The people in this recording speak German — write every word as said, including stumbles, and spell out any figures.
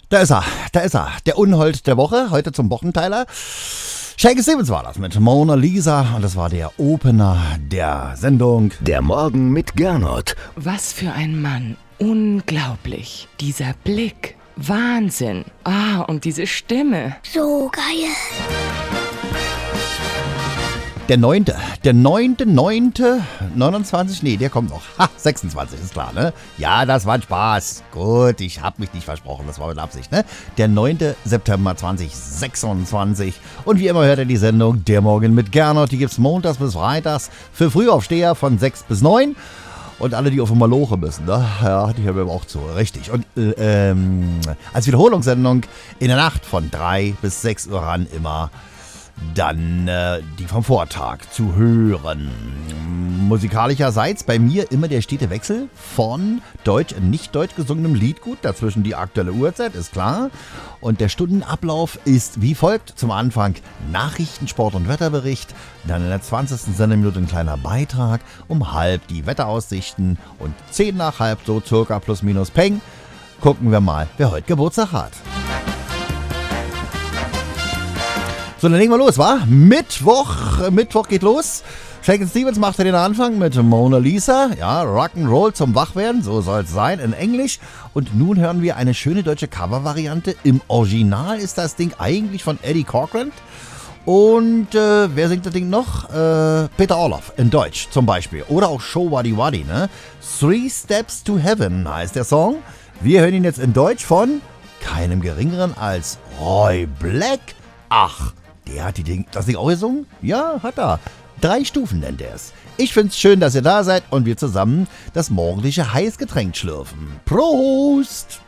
Da ist er, da ist er. Der Unhold der Woche, heute zum Wochenteiler. Shaky Stevens war das mit Mona Lisa und das war der Opener der Sendung. Der Morgen mit Gernot. Was für ein Mann. Unglaublich. Dieser Blick. Wahnsinn. Ah, und diese Stimme. So geil. Der neunte, der neunte, neunte, neunundzwanzig, nee, der kommt noch. Ha, sechsundzwanzig, ist klar, ne? Ja, das war ein Spaß. Gut, ich hab mich nicht versprochen, das war mit Absicht, ne? Der neunte September zweitausendsechsundzwanzig. Und wie immer hört ihr die Sendung Der Morgen mit Gernot. Die gibt's montags bis freitags für Frühaufsteher von sechs bis neun. Und alle, die auf dem Maloche müssen, ne? Ja, die hören wir auch zu, richtig. Und äh, ähm, als Wiederholungssendung in der Nacht von drei bis sechs Uhr ran immer dann äh, die vom Vortag zu hören. Musikalischerseits bei mir immer der stete Wechsel von deutsch und nicht deutsch gesungenem Liedgut, dazwischen die aktuelle Uhrzeit, ist klar. Und der Stundenablauf ist wie folgt. Zum Anfang Nachrichten, Sport und Wetterbericht, dann in der zwanzigsten Sendeminute ein kleiner Beitrag, um halb die Wetteraussichten und zehn nach halb so circa plus minus peng. Gucken wir mal, wer heute Geburtstag hat. So, dann legen wir los, wa? Mittwoch, Mittwoch geht los. Shaky Stevens macht ja den Anfang mit Mona Lisa. Ja, Rock'n'Roll zum Wachwerden, so soll es sein, in Englisch. Und nun hören wir eine schöne deutsche Covervariante. Im Original ist das Ding eigentlich von Eddie Cochran. Und äh, wer singt das Ding noch? Äh, Peter Orloff in Deutsch zum Beispiel. Oder auch Show Waddy Waddy, ne? Three Steps to Heaven heißt der Song. Wir hören ihn jetzt in Deutsch von keinem Geringeren als Roy Black. Ach, der hat die Ding, das Ding auch gesungen? Ja, hat er. Drei Stufen nennt er es. Ich find's schön, dass ihr da seid und wir zusammen das morgendliche Heißgetränk schlürfen. Prost!